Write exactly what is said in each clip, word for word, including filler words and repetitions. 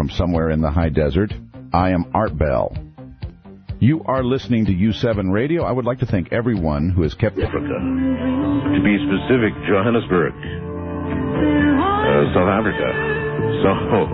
from somewhere in the high desert. I am Art Bell. You are listening to U seven Radio. I would like to thank everyone who has kept Africa. To be specific, Johannesburg, uh, South Africa. So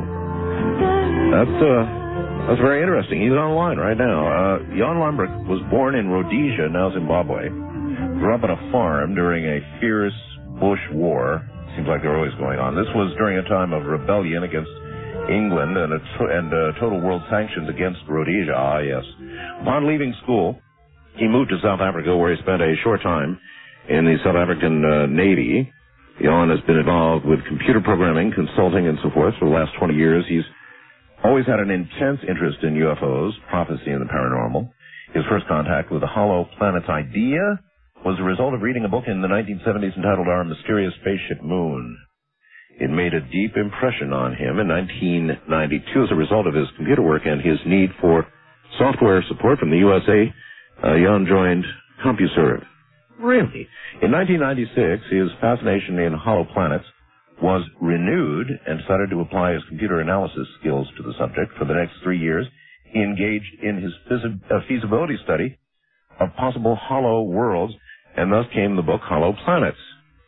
that's uh, that's very interesting. He's online right now. Uh, Jan Lambert was born in Rhodesia, now Zimbabwe. Grew up on a farm during a fierce bush war. Seems like they're always going on. This was during a time of rebellion against England and, a to- and uh, total world sanctions against Rhodesia. Ah, yes. Upon leaving school, he moved to South Africa, where he spent a short time in the South African uh, Navy. Jan has been involved with computer programming, consulting, and so forth for the last twenty years. He's always had an intense interest in U F Os, prophecy, and the paranormal. His first contact with the hollow planets idea was the result of reading a book in the nineteen seventies entitled Our Mysterious Spaceship Moon. It made a deep impression on him in nineteen ninety-two as a result of his computer work and his need for software support from the U S A. Uh, Jan joined CompuServe. Really? In nineteen ninety-six, his fascination in hollow planets was renewed and started to apply his computer analysis skills to the subject. For the next three years, he engaged in his feasi- uh, feasibility study of possible hollow worlds, and thus came the book Hollow Planets.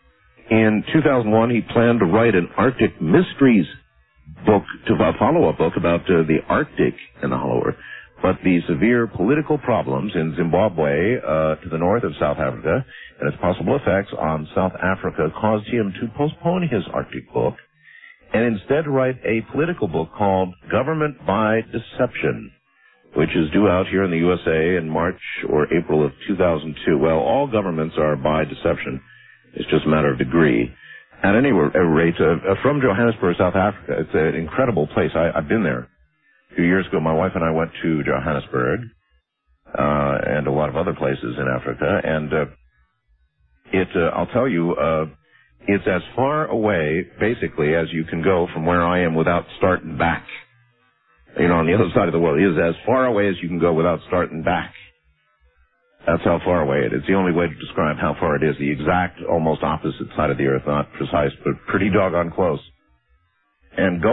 In two thousand one, he planned to write an Arctic Mysteries book, to a follow-up book about uh, the Arctic and the Hollow Earth. But the severe political problems in Zimbabwe, uh, to the north of South Africa, and its possible effects on South Africa caused him to postpone his Arctic book and instead write a political book called Government by Deception, which is due out here in the U S A in March or April of two thousand two. Well, all governments are by deception. It's just a matter of degree. At any rate, uh, from Johannesburg, South Africa, it's an incredible place. I, I've been there. A few years ago, my wife and I went to Johannesburg uh, and a lot of other places in Africa, and uh, it, uh, I'll tell you, uh, it's as far away, basically, as you can go from where I am without starting back. You know, on the other side of the world. It is as far away as you can go without starting back. That's how far away it is. It's the only way to describe how far it is. The exact, almost opposite side of the earth. Not precise, but pretty doggone close. And go